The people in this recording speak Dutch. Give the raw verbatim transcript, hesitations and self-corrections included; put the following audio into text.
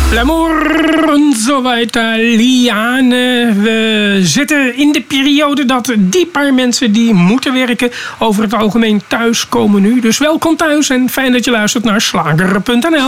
L'amour en zo weiter, Liane. We zitten in de periode dat die paar mensen die moeten werken over het algemeen thuis komen nu. Dus welkom thuis en fijn dat je luistert naar slager punt n l.